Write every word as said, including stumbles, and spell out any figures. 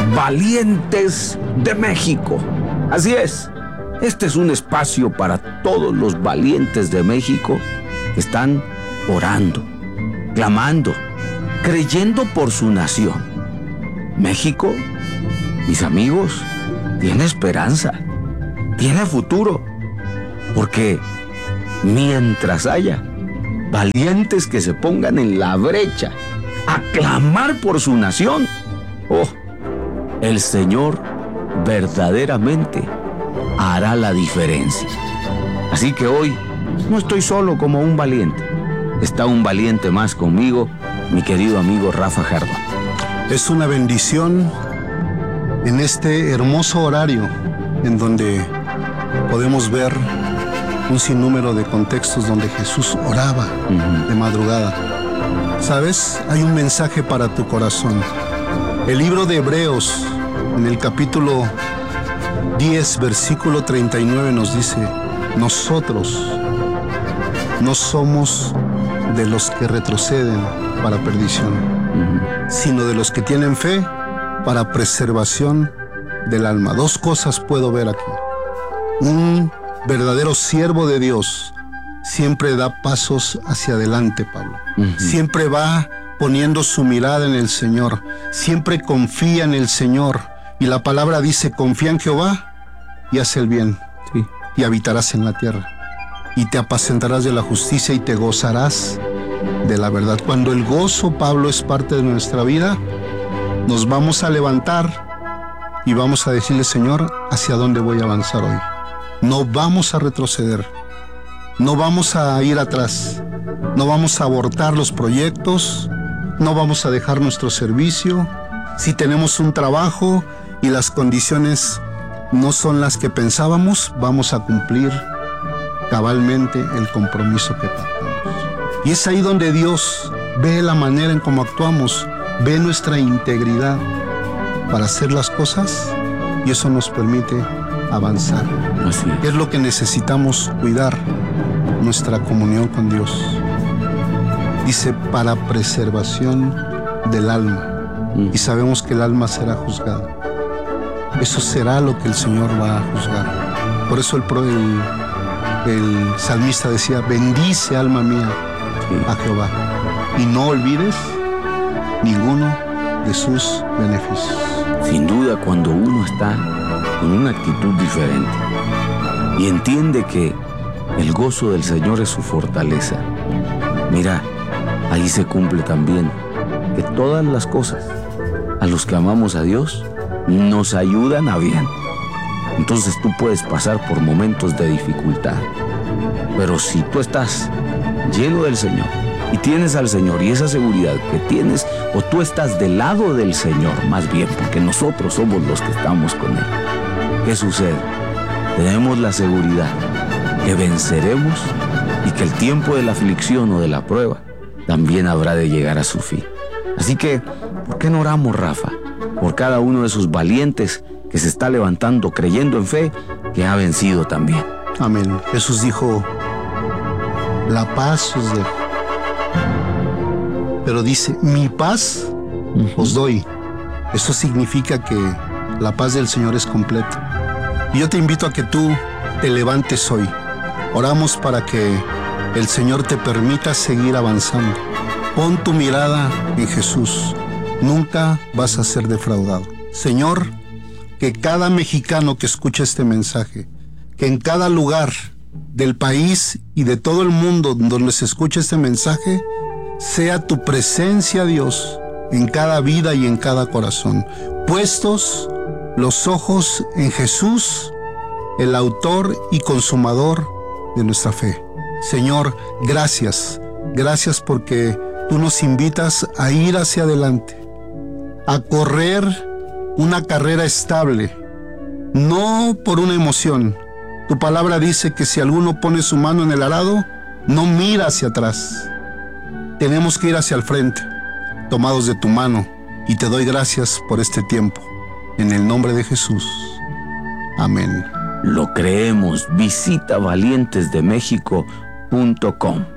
Valientes de México. Así es, este es un espacio para todos los valientes de México que están orando, clamando, creyendo por su nación. México, mis amigos, tiene esperanza, tiene futuro, porque mientras haya valientes que se pongan en la brecha a clamar por su nación, oh, el Señor verdaderamente hará la diferencia. Así que hoy no estoy solo como un valiente, está un valiente más conmigo, mi querido amigo Rafa Jardón. Es una bendición en este hermoso horario en donde podemos ver un sinnúmero de contextos donde Jesús oraba uh-huh. de madrugada. ¿Sabes? Hay un mensaje para tu corazón. El libro de Hebreos, en el capítulo diez, versículo treinta y nueve, nos dice: nosotros no somos de los que retroceden para perdición, uh-huh. sino de los que tienen fe para preservación del alma. Dos cosas puedo ver aquí. Un verdadero siervo de Dios siempre da pasos hacia adelante, Pablo. Uh-huh. Siempre va poniendo su mirada en el Señor. Siempre confía en el Señor. Y la palabra dice: confía en Jehová y haz el bien. Sí. Y habitarás en la tierra. Y te apacentarás de la justicia y te gozarás de la verdad. Cuando el gozo, Pablo, es parte de nuestra vida, nos vamos a levantar y vamos a decirle: Señor, ¿hacia dónde voy a avanzar hoy? No vamos a retroceder. No vamos a ir atrás. No vamos a abortar los proyectos. No vamos a dejar nuestro servicio. Si tenemos un trabajo y las condiciones no son las que pensábamos, vamos a cumplir cabalmente el compromiso que pactamos. Y es ahí donde Dios ve la manera en cómo actuamos, ve nuestra integridad para hacer las cosas, y eso nos permite avanzar. Así es. Es lo que necesitamos cuidar, nuestra comunión con Dios. Dice: para preservación del alma. Mm. Y sabemos que el alma será juzgada. Eso será lo que el Señor va a juzgar. Por eso el, el, el salmista decía: bendice, alma mía, sí. a Jehová, y no olvides ninguno de sus beneficios. Sin duda, cuando uno está con una actitud diferente y entiende que el gozo del Señor es su fortaleza, mira, ahí se cumple también que todas las cosas a los que amamos a Dios nos ayudan a bien. Entonces tú puedes pasar por momentos de dificultad, pero si tú estás lleno del Señor y tienes al Señor y esa seguridad que tienes, o tú estás del lado del Señor, más bien, porque nosotros somos los que estamos con Él, ¿qué sucede? Tenemos la seguridad que venceremos y que el tiempo de la aflicción o de la prueba también habrá de llegar a su fin. Así que, ¿por qué no oramos, Rafa, por cada uno de esos valientes que se está levantando creyendo en fe, que ha vencido también? Amén. Jesús dijo: la paz os dejo, pero dice: mi paz uh-huh. os doy. Eso significa que la paz del Señor es completa. Y yo te invito a que tú te levantes hoy. Oramos para que el Señor te permita seguir avanzando. Pon tu mirada en Jesús. Nunca vas a ser defraudado. Señor, que cada mexicano que escuche este mensaje, que en cada lugar del país y de todo el mundo donde se escuche este mensaje, sea tu presencia, Dios, en cada vida y en cada corazón. Puestos los ojos en Jesús, el autor y consumador de nuestra fe. Señor, gracias. Gracias porque tú nos invitas a ir hacia adelante, a correr una carrera estable, no por una emoción. Tu palabra dice que si alguno pone su mano en el arado, no mira hacia atrás. Tenemos que ir hacia el frente, tomados de tu mano, y te doy gracias por este tiempo. En el nombre de Jesús. Amén. Lo creemos. Visita valientes de méxico punto com.